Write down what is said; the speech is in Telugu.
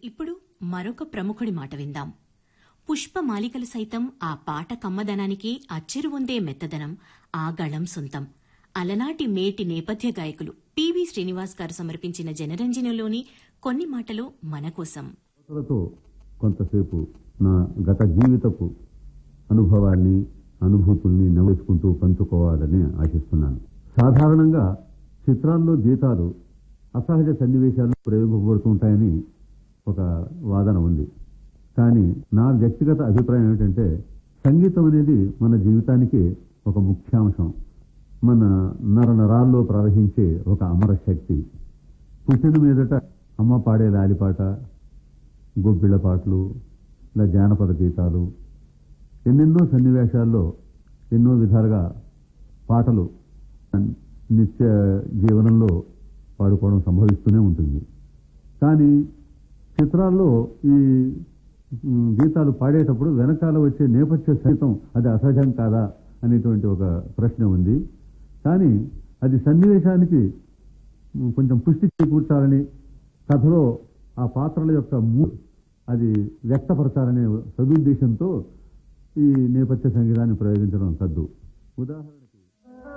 ఇప్పుడు మరొక ప్రముఖుడి మాట విందాం. పుష్పమాలికలు సైతం ఆ పాట కమ్మదనానికి అచ్చెరువొందే మెత్తదనం ఆ గళం సొంతం. అలనాటి మేటి నేపథ్య గాయకులు పివి శ్రీనివాస్ గారు సమర్పించిన జనరంజనలోని కొన్ని మాటలు మన కోసం. కొంతసేపు నా గత జీవితపు అనుభవాన్ని అనుభూతుల్ని నవ్వుకుంటూ పంచుకోవాలని ఆశిస్తున్నాను. సాధారణంగా చిత్రాల్లో గీతాలు అసహజ సన్నివేశాలు ప్రయోగింపబడుతుంటాయని ఒక వాదన ఉంది. కానీ నా వ్యక్తిగత అభిప్రాయం ఏమిటంటే సంగీతం అనేది మన జీవితానికి ఒక ముఖ్యాంశం. మన నరనరాల్లో ప్రవహించే ఒక అమర శక్తి. పుట్టిన మీదట అమ్మ పాడే లాలిపాట, గొబ్బిళ్ల పాటలు, ఇలా జానపద గీతాలు, ఎన్నెన్నో సన్నివేశాల్లో ఎన్నో విధాలుగా పాటలు నిత్య జీవనంలో పాడుకోవడం సంభవిస్తూనే ఉంటుంది. కానీ చిత్రాల్లో ఈ గీతాలు పాడేటప్పుడు వెనకాల వచ్చే నేపథ్య సహితం అది అసహజం కాదా అనేటువంటి ఒక ప్రశ్న ఉంది. కానీ అది సన్నివేశానికి కొంచెం పుష్టి చేకూర్చాలని, కథలో ఆ పాత్రల యొక్క అది వ్యక్తపరచాలనే సదుద్దేశంతో ఈ నేపథ్య సంగీతాన్ని ప్రయోగించడం కద్దు. ఉదాహరణ